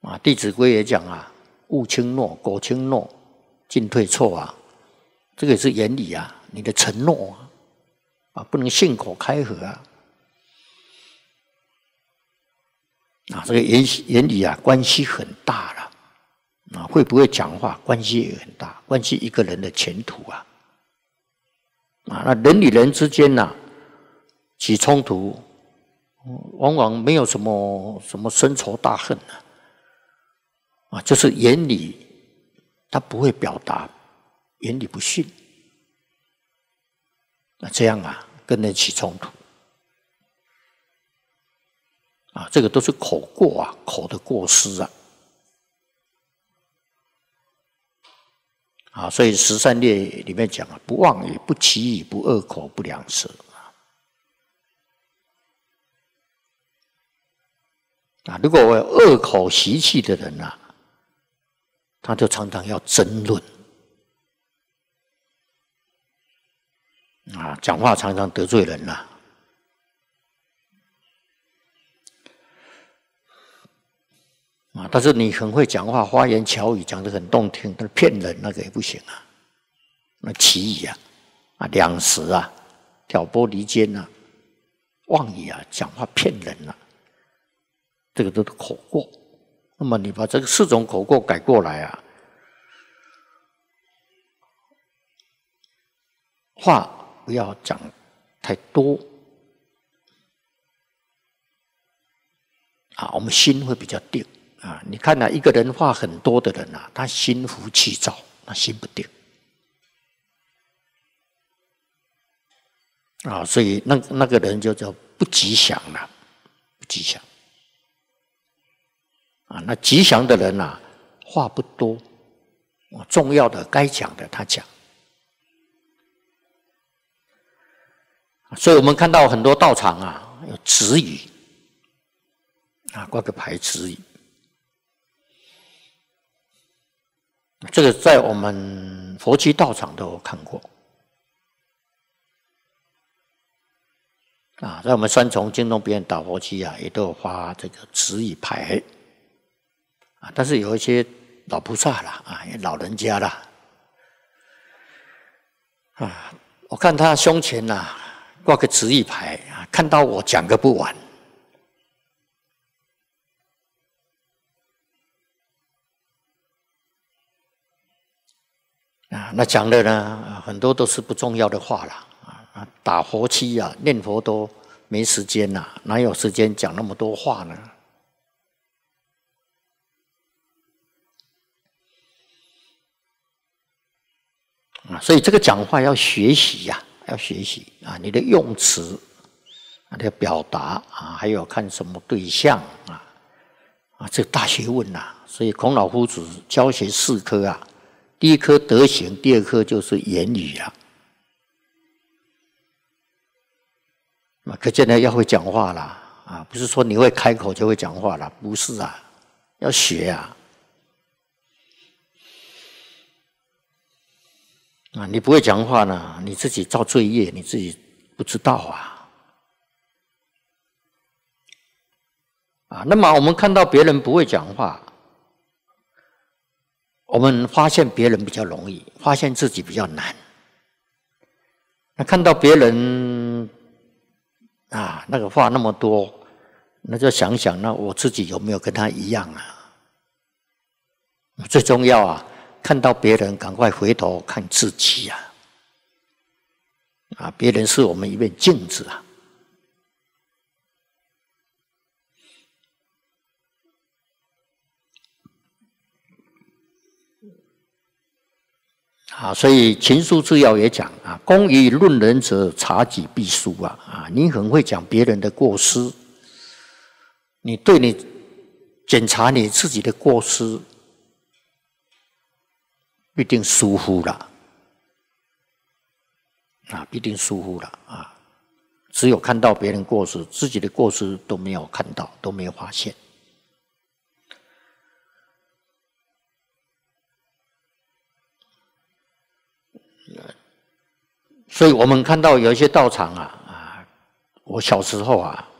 啊，《弟子规》也讲啊，勿轻诺，苟轻诺，进退错啊，这个也是言理啊，你的承诺啊，不能信口开河啊。啊，这个言理啊，关系很大了啊，会不会讲话关系也很大，关系一个人的前途啊。啊，那人与人之间呐，起冲突，往往没有什么深仇大恨啊，就是言理他不会表达，言理不信，那这样啊，跟人起冲突。啊，这个都是口过啊，口的过失啊。啊，所以十善业里面讲啊，不妄语、不绮语、不恶口、不良舌。啊，如果我有恶口习气的人啊，他就常常要争论。啊，讲话常常得罪人啊。啊，但是你很会讲话，花言巧语讲得很动听，但是骗人那个也不行啊。那绮语啊，两舌啊，挑拨离间啊，妄语啊，讲话骗人啊，这个都是口过。那么你把这个4种口过改过来啊，话不要讲太多啊，我们心会比较定。啊，你看啊，一个人话很多的人啊，他心浮气躁，他心不定啊，所以那个人就叫不吉祥了，不吉祥啊。那吉祥的人啊，话不多，重要的该讲的他讲。所以我们看到很多道场啊，有止语啊，挂个牌止语。这个在我们佛七道场都有看过啊，在我们三重京东别院打佛七啊，也都有发这个止语牌啊。但是有一些老菩萨啦啊，老人家啦啊，我看他胸前呐挂个止语牌啊，看到我讲个不完。啊，那讲的呢，很多都是不重要的话啦。啊，打佛七啊，念佛都没时间呐，哪有时间讲那么多话呢？啊，所以这个讲话要学习呀，要学习啊，你的用词，你的表达啊，还有看什么对象啊，这个大学问呐。所以孔老夫子教学4科啊。第1科德行，第2科就是言语啊。可见呢，要会讲话啦啊，不是说你会开口就会讲话啦，不是啊，要学啊。啊，你不会讲话呢，你自己造罪业，你自己不知道啊。啊，那么我们看到别人不会讲话。我们发现别人比较容易，发现自己比较难。那看到别人啊，那个话那么多，那就想想，那我自己有没有跟他一样啊？最重要啊，看到别人赶快回头看自己啊！啊，别人是我们一面镜子啊！啊，所以秦书治要也讲啊，公于论人者，察己必输啊！啊，你很会讲别人的过失，你检查你自己的过失，必定疏忽了啊，必定疏忽了啊！只有看到别人过失，自己的过失都没有看到，都没有发现。所以我们看到有一些道场啊，我小时候啊，